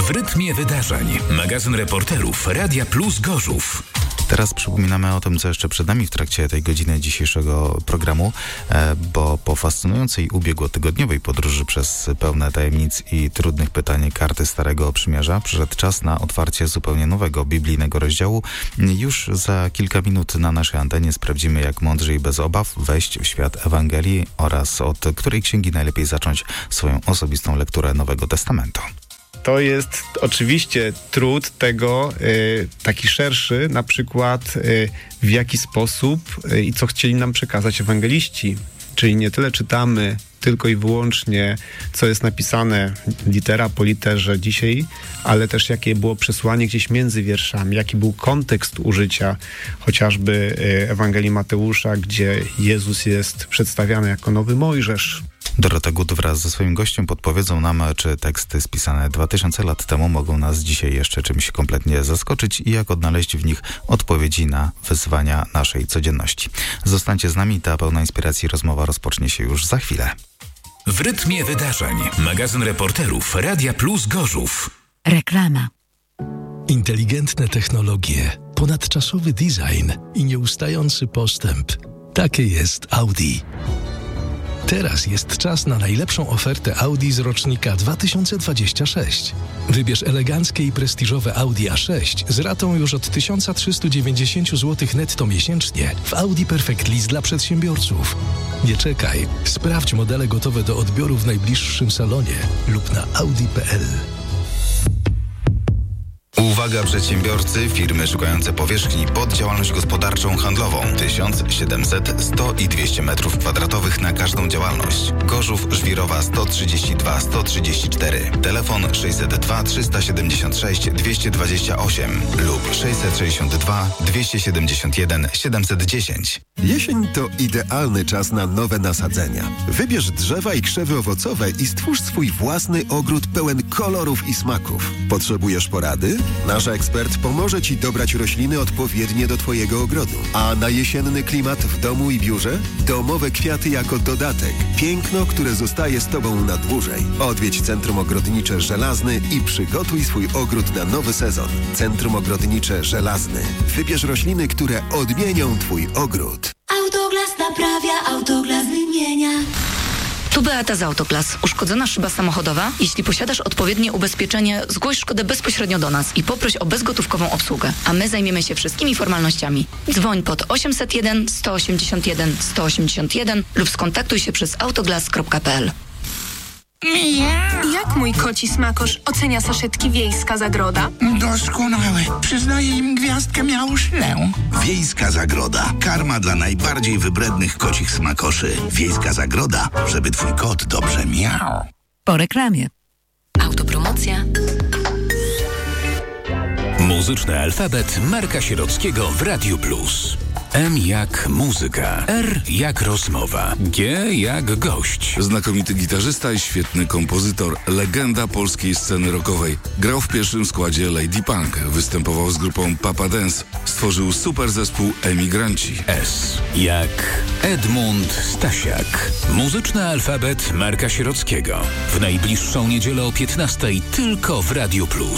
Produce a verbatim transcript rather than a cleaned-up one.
W rytmie wydarzeń. Magazyn reporterów Radia Plus Gorzów. Teraz przypominamy o tym, co jeszcze przed nami w trakcie tej godziny dzisiejszego programu, bo po fascynującej ubiegłotygodniowej podróży przez pełne tajemnic i trudnych pytań karty Starego Przymierza przyszedł czas na otwarcie zupełnie nowego biblijnego rozdziału. Już za kilka minut na naszej antenie sprawdzimy, jak mądrze i bez obaw wejść w świat Ewangelii oraz od której księgi najlepiej zacząć swoją osobistą lekturę Nowego Testamentu. To jest oczywiście trud tego, y, taki szerszy, na przykład y, w jaki sposób y, i co chcieli nam przekazać ewangeliści. Czyli nie tyle czytamy tylko i wyłącznie, co jest napisane litera po literze dzisiaj, ale też jakie było przesłanie gdzieś między wierszami, jaki był kontekst użycia chociażby y, Ewangelii Mateusza, gdzie Jezus jest przedstawiany jako nowy Mojżesz. Dorota Gut wraz ze swoim gościem podpowiedzą nam, czy teksty spisane dwa tysiące lat temu mogą nas dzisiaj jeszcze czymś kompletnie zaskoczyć i jak odnaleźć w nich odpowiedzi na wyzwania naszej codzienności. Zostańcie z nami, ta pełna inspiracji rozmowa rozpocznie się już za chwilę. W rytmie wydarzeń. Magazyn reporterów Radia Plus Gorzów. Reklama. Inteligentne technologie, ponadczasowy design i nieustający postęp. Takie jest Audi. Teraz jest czas na najlepszą ofertę Audi z rocznika dwa tysiące dwudziestego szóstego. Wybierz eleganckie i prestiżowe Audi A sześć z ratą już od tysiąc trzysta dziewięćdziesiąt złotych netto miesięcznie w Audi Perfect Lease dla przedsiębiorców. Nie czekaj, sprawdź modele gotowe do odbioru w najbliższym salonie lub na audi kropka p l. Uwaga przedsiębiorcy, firmy szukające powierzchni pod działalność gospodarczą handlową. tysiąc siedemset, sto i dwieście metrów kwadratowych na każdą działalność. Gorzów, Żwirowa sto trzydzieści dwa, sto trzydzieści cztery. Telefon sześćset dwa, trzysta siedemdziesiąt sześć, dwieście dwadzieścia osiem lub sześćset sześćdziesiąt dwa, dwieście siedemdziesiąt jeden, siedemset dziesięć. Jesień to idealny czas na nowe nasadzenia. Wybierz drzewa i krzewy owocowe i stwórz swój własny ogród pełen kolorów i smaków. Potrzebujesz porady? Nasz ekspert pomoże Ci dobrać rośliny odpowiednie do Twojego ogrodu. A na jesienny klimat w domu i biurze? Domowe kwiaty jako dodatek. Piękno, które zostaje z Tobą na dłużej. Odwiedź Centrum Ogrodnicze Żelazny i przygotuj swój ogród na nowy sezon. Centrum Ogrodnicze Żelazny. Wybierz rośliny, które odmienią Twój ogród. Autoglas naprawia, Autoglas wymienia. Tu Beata z Autoglas. Uszkodzona szyba samochodowa? Jeśli posiadasz odpowiednie ubezpieczenie, zgłoś szkodę bezpośrednio do nas i poproś o bezgotówkową obsługę, a my zajmiemy się wszystkimi formalnościami. Dzwoń pod osiemset jeden, sto osiemdziesiąt jeden, sto osiemdziesiąt jeden lub skontaktuj się przez autoglas kropka p l. Jak mój koci smakosz ocenia saszetki Wiejska Zagroda? Doskonałe. Przyznaję im gwiazdkę miałuszlę. Wiejska Zagroda. Karma dla najbardziej wybrednych kocich smakoszy. Wiejska Zagroda, żeby twój kot dobrze miał. Po reklamie. Autopromocja. Muzyczny alfabet Marka Sierockiego w Radiu Plus. M jak muzyka, R jak rozmowa, G jak gość. Znakomity gitarzysta i świetny kompozytor, legenda polskiej sceny rockowej. Grał w pierwszym składzie Lady Punk, występował z grupą Papa Dance, stworzył super zespół Emigranci. S jak Edmund Stasiak. Muzyczny alfabet Marka Sierockiego. W najbliższą niedzielę o piętnastej tylko w Radiu Plus.